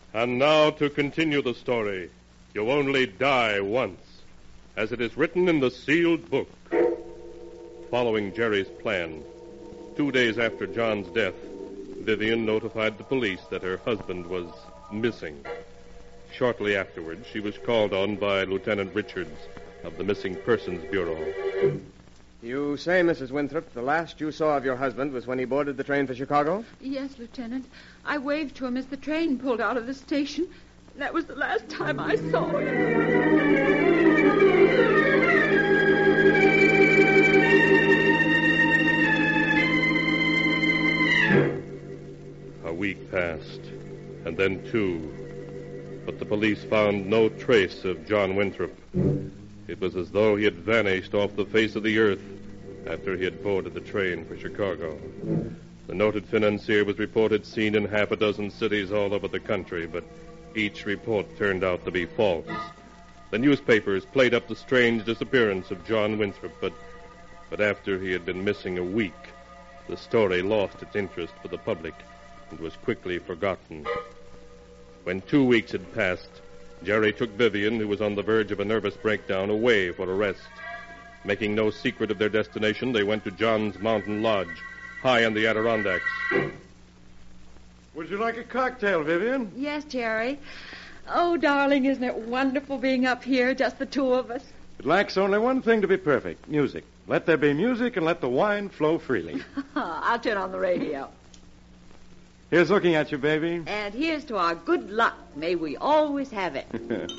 And now to continue the story. You only die once, as it is written in the sealed book. Following Jerry's plan, 2 days after John's death, Vivian notified the police that her husband was missing. Shortly afterwards, she was called on by Lieutenant Richards of the Missing Persons Bureau. You say, Mrs. Winthrop, the last you saw of your husband was when he boarded the train for Chicago? Yes, Lieutenant. I waved to him as the train pulled out of the station. That was the last time I saw him. A week passed, and then 2. But the police found no trace of John Winthrop. It was as though he had vanished off the face of the earth after he had boarded the train for Chicago. The noted financier was reported seen in half a dozen cities all over the country, but each report turned out to be false. The newspapers played up the strange disappearance of John Winthrop, but after he had been missing a week, the story lost its interest for the public and was quickly forgotten. When 2 weeks had passed, Jerry took Vivian, who was on the verge of a nervous breakdown, away for a rest. Making no secret of their destination, they went to John's Mountain Lodge, high in the Adirondacks. Would you like a cocktail, Vivian? Yes, Jerry. Oh, darling, isn't it wonderful being up here, just the two of us? It lacks only one thing to be perfect, music. Let there be music and let the wine flow freely. I'll turn on the radio. Here's looking at you, baby. And here's to our good luck. May we always have it.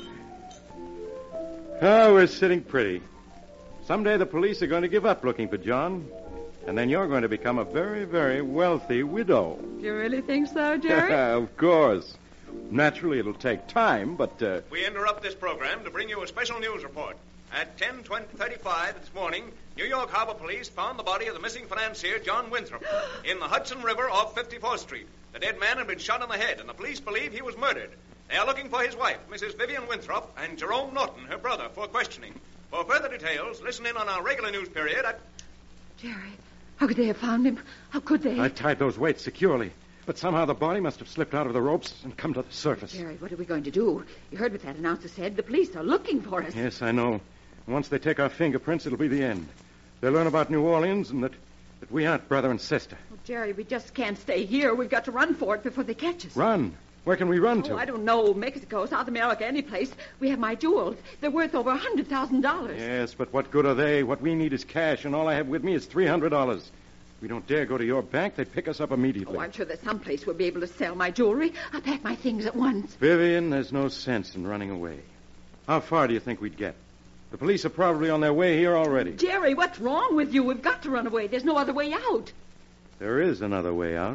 Oh, we're sitting pretty. Someday the police are going to give up looking for John, and then you're going to become a very, very wealthy widow. You really think so, Jerry? Of course. Naturally, it'll take time, but... We interrupt this program to bring you a special news report. At 10:35 this morning, New York Harbor Police found the body of the missing financier, John Winthrop, in the Hudson River off 54th Street. The dead man had been shot in the head, and the police believe he was murdered. They are looking for his wife, Mrs. Vivian Winthrop, and Jerome Norton, her brother, for questioning. For further details, listen in on our regular news period at... Jerry, how could they have found him? How could they? I tied those weights securely, but somehow the body must have slipped out of the ropes and come to the surface. Jerry, what are we going to do? You heard what that announcer said. The police are looking for us. Yes, I know. Once they take our fingerprints, it'll be the end. They'll learn about New Orleans and that we aren't brother and sister. Oh, Jerry, we just can't stay here. We've got to run for it before they catch us. Run? Where can we run to? Oh, I don't know. Mexico, South America, any place. We have my jewels. They're worth over $100,000. Yes, but what good are they? What we need is cash, and all I have with me is $300. We don't dare go to your bank. They'd pick us up immediately. Oh, I'm sure there's some place we'll be able to sell my jewelry. I'll pack my things at once. Vivian, there's no sense in running away. How far do you think we'd get? The police are probably on their way here already. Jerry, what's wrong with you? We've got to run away. There's no other way out. There is another way out,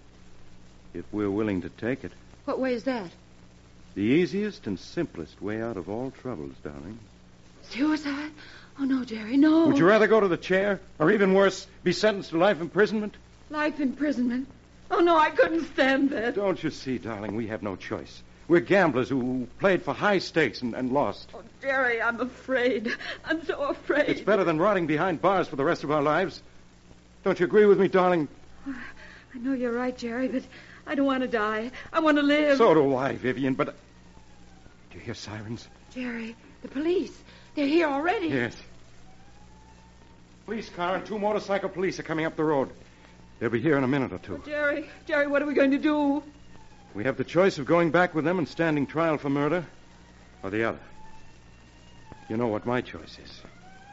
if we're willing to take it. What way is that? The easiest and simplest way out of all troubles, darling. Suicide? Oh, no, Jerry, no. Would you rather go to the chair, or even worse, be sentenced to life imprisonment? Life imprisonment? Oh, no, I couldn't stand that. Don't you see, darling, we have no choice. We're gamblers who played for high stakes and lost. Oh, Jerry, I'm afraid. I'm so afraid. It's better than rotting behind bars for the rest of our lives. Don't you agree with me, darling? I know you're right, Jerry, but I don't want to die. I want to live. So do I, Vivian, but... Do you hear sirens? Jerry, the police. They're here already. Yes. Police car and 2 motorcycle police are coming up the road. They'll be here in a minute or 2. Oh, Jerry, what are we going to do? We have the choice of going back with them and standing trial for murder, or the other. You know what my choice is.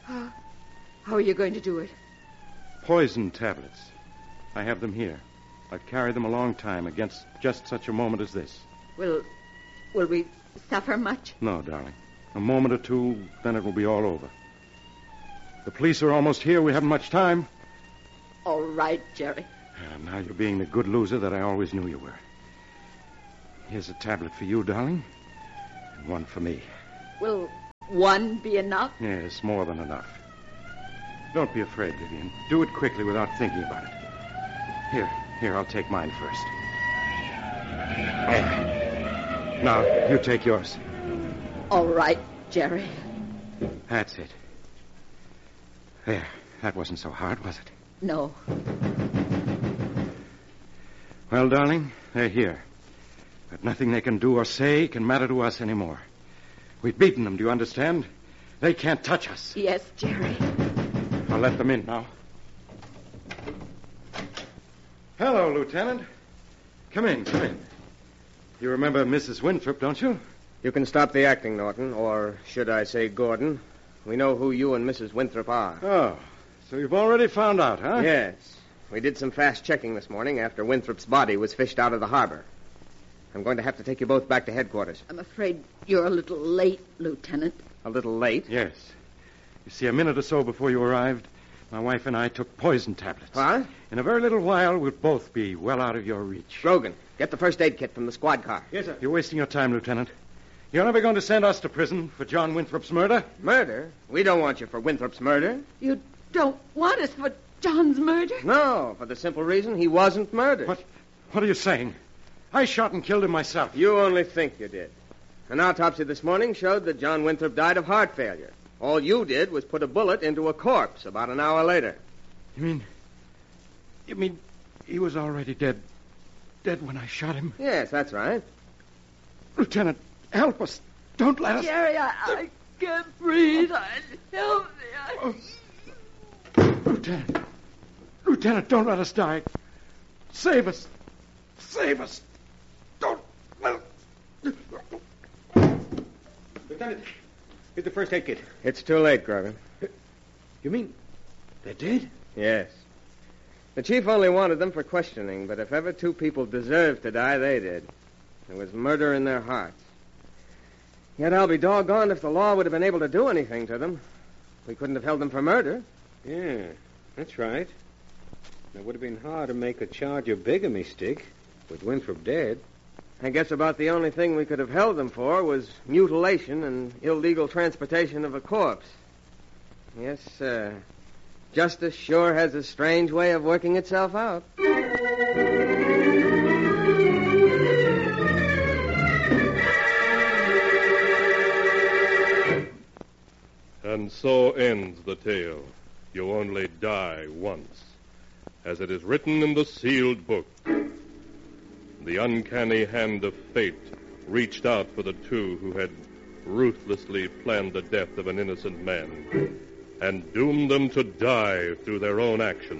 How are you going to do it? Poison tablets. I have them here. I've carried them a long time against just such a moment as this. Will we suffer much? No, darling. A moment or 2, then it will be all over. The police are almost here. We haven't much time. All right, Jerry. Now you're being the good loser that I always knew you were. Here's a tablet for you, darling, and one for me. Will one be enough? Yes, more than enough. Don't be afraid, Vivian. Do it quickly without thinking about it. Here, I'll take mine first. There. Now, you take yours. All right, Jerry. That's it. There. That wasn't so hard, was it? No. Well, darling, they're here. But nothing they can do or say can matter to us anymore. We've beaten them, do you understand? They can't touch us. Yes, Jerry. I'll let them in now. Hello, Lieutenant. Come in, come in. You remember Mrs. Winthrop, don't you? You can stop the acting, Norton, or should I say Gordon. We know who you and Mrs. Winthrop are. Oh, so you've already found out, huh? Yes. We did some fast checking this morning after Winthrop's body was fished out of the harbor. I'm going to have to take you both back to headquarters. I'm afraid you're a little late, Lieutenant. A little late? Yes. You see, a minute or so before you arrived, my wife and I took poison tablets. What? In a very little while, we'll both be well out of your reach. Grogan, get the first aid kit from the squad car. Yes, sir. You're wasting your time, Lieutenant. You're never going to send us to prison for John Winthrop's murder? Murder? We don't want you for Winthrop's murder. You don't want us for John's murder? No, for the simple reason he wasn't murdered. What are you saying? I shot and killed him myself. You only think you did. An autopsy this morning showed that John Winthrop died of heart failure. All you did was put a bullet into a corpse about an hour later. You mean he was already dead? Dead when I shot him? Yes, that's right. Lieutenant, help us. Don't let us... Jerry, I can't breathe. Help me. Lieutenant, don't let us die. Save us. Save us. Don't let us... Lieutenant, get the first aid kit. It's too late, Grogan. You mean they're dead? Yes. The chief only wanted them for questioning, but if ever two people deserved to die, they did. There was murder in their hearts. Yet I'll be doggone if the law would have been able to do anything to them. We couldn't have held them for murder. Yeah, that's right. It would have been hard to make a charge of bigamy stick with Winthrop dead. I guess about the only thing we could have held them for was mutilation and illegal transportation of a corpse. Yes, justice sure has a strange way of working itself out. And so ends the tale. You only die once. As it is written in the sealed book, the uncanny hand of fate reached out for the two who had ruthlessly planned the death of an innocent man and doomed them to die through their own actions.